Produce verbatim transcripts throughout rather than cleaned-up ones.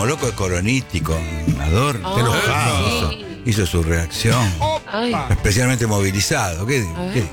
como loco de coronístico. Adorno. Oh, enojado. sí. Hizo, hizo su reacción. Ay. Especialmente movilizado. ¿Qué, qué?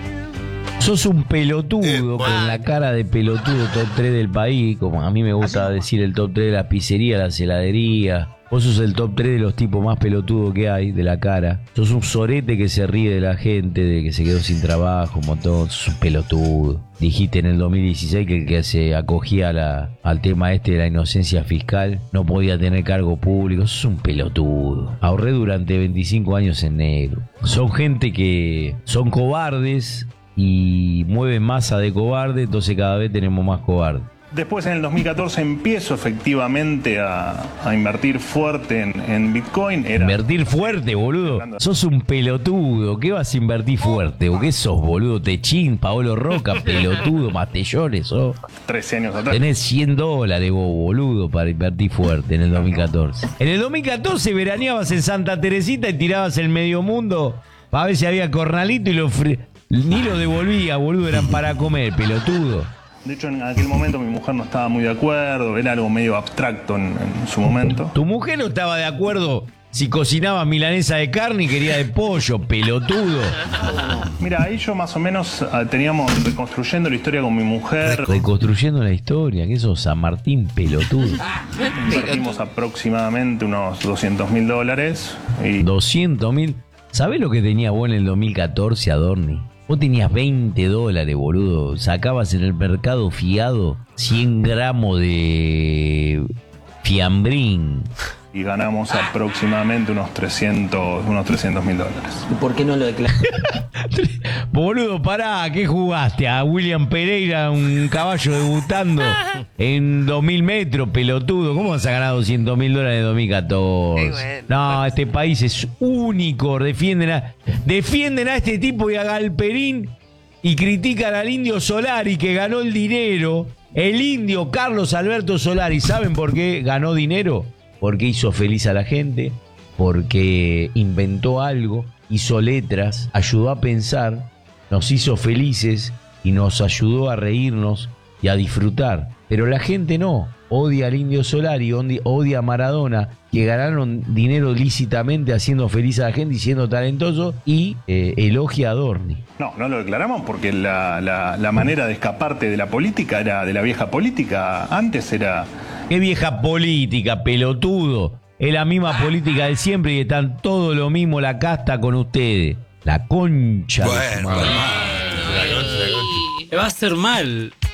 Sos un pelotudo, Eh, con bueno. la cara de pelotudo top tres del país, como a mí me gusta decir el top tres de la pizzería, la heladería. Vos sos el top tres de los tipos más pelotudos que hay, de la cara. Sos un sorete que se ríe de la gente, de que se quedó sin trabajo, un montón. Sos un pelotudo. Dijiste en el dos mil dieciséis que el que se acogía a la, al tema este de la inocencia fiscal no podía tener cargo público. Sos un pelotudo. Ahorré durante veinticinco años en negro. Son gente que son cobardes y mueven masa de cobarde, entonces cada vez tenemos más cobardes. Después, en el dos mil catorce, empiezo efectivamente a, a invertir fuerte en, en Bitcoin. Era Invertir fuerte, boludo. Sos un pelotudo. ¿Qué vas a invertir fuerte? ¿O qué sos, boludo? Techín, Paolo Roca, pelotudo, Mastellones, sos. trece años atrás. Tenés cien dólares vos, boludo, para invertir fuerte en el dos mil catorce. En el dos mil catorce veraneabas en Santa Teresita y tirabas el medio mundo para ver si había cornalito y lo fri- ni lo devolvía, boludo, eran para comer, pelotudo. De hecho, en aquel momento mi mujer no estaba muy de acuerdo. Era algo medio abstracto en, en su momento. Tu mujer no estaba de acuerdo si cocinaba milanesa de carne y quería de pollo, pelotudo. Mira, ahí yo más o menos ah, teníamos reconstruyendo la historia con mi mujer. Reconstruyendo la historia, que sos San Martín, pelotudo. Invertimos aproximadamente unos doscientos mil dólares. Y doscientos mil. ¿Sabés lo que tenía vos en el dos mil catorce, Adorni? Vos tenías veinte dólares, boludo. Sacabas en el mercado fiado cien gramos de fiambrín. y ganamos aproximadamente unos trescientos unos trescientos mil dólares. ¿Por qué no lo declaraste? Boludo, pará, ¿qué jugaste? ¿A William Pereira, un caballo debutando en dos mil metros, pelotudo? ¿Cómo vas a ganar doscientos mil dólares en dos mil catorce? Bueno. No, este país es único. Defienden a, defienden a este tipo y a Galperín y critican al indio Solari que ganó el dinero. El indio Carlos Alberto Solari, ¿saben por qué ganó dinero? Porque hizo feliz a la gente, porque inventó algo, hizo letras, ayudó a pensar, nos hizo felices y nos ayudó a reírnos y a disfrutar. Pero la gente no, odia al indio Solari, odia a Maradona, que ganaron dinero lícitamente haciendo feliz a la gente y siendo talentosos, y eh, elogia a Adorni. No, no lo declaramos porque la, la, la manera de escaparte de la política era de la vieja política. Antes era... ¡Qué vieja política, pelotudo! Es la misma política de siempre y están todo lo mismo la casta con ustedes. La concha. de su Bueno, madre. hermano. La concha, la concha. Va a ser mal.